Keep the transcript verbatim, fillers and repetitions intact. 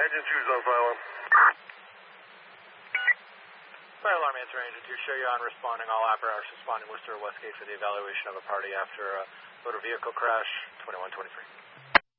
Engine two's on fire alarm. Fire alarm answer, Engine two, show you on responding. All apparatus responding Worcester Westgate for the evaluation of a party after a motor vehicle crash, twenty-one twenty-three.